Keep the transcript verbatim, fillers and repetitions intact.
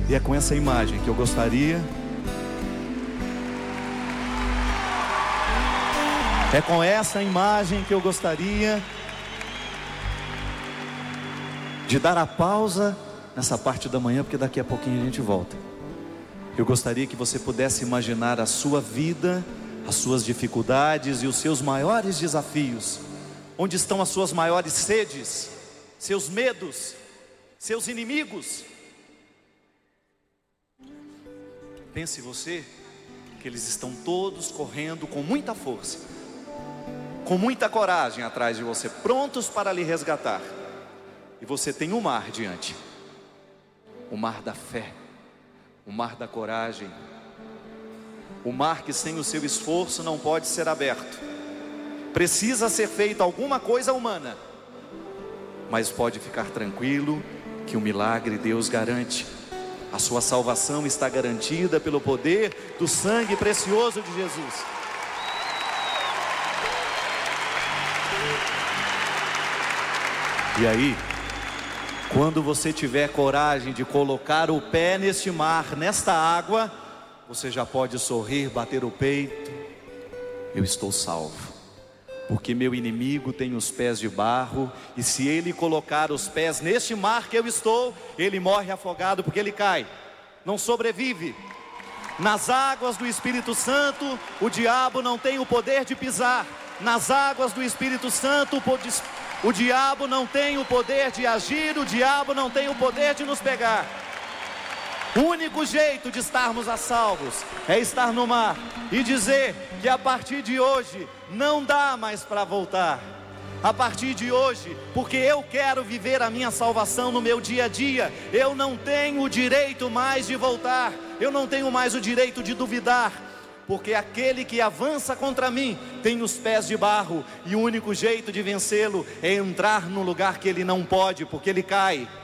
E é com essa imagem que eu gostaria É com essa imagem que eu gostaria de dar a pausa nessa parte da manhã, porque daqui a pouquinho a gente volta. Eu gostaria que você pudesse imaginar a sua vida, as suas dificuldades e os seus maiores desafios. Onde estão as suas maiores sedes, seus medos, seus inimigos? Pense você que eles estão todos correndo com muita força, com muita coragem atrás de você, prontos para lhe resgatar. E você tem um mar diante, o mar da fé, o mar da coragem, o mar que sem o seu esforço não pode ser aberto. Precisa ser feita alguma coisa humana, mas pode ficar tranquilo que o milagre Deus garante. A sua salvação está garantida pelo poder do sangue precioso de Jesus. E aí, quando você tiver coragem de colocar o pé neste mar, nesta água, você já pode sorrir, bater o peito. Eu estou salvo, porque meu inimigo tem os pés de barro, e se ele colocar os pés neste mar que eu estou, ele morre afogado, porque ele cai, não sobrevive. Nas águas do Espírito Santo, o diabo não tem o poder de pisar. Nas águas do Espírito Santo, o diabo não tem o poder de agir, o diabo não tem o poder de nos pegar. O único jeito de estarmos a salvos é estar no mar e dizer que a partir de hoje não dá mais para voltar. A partir de hoje, porque eu quero viver a minha salvação no meu dia a dia, eu não tenho o direito mais de voltar, eu não tenho mais o direito de duvidar, porque aquele que avança contra mim tem os pés de barro, e o único jeito de vencê-lo é entrar no lugar que ele não pode, porque ele cai.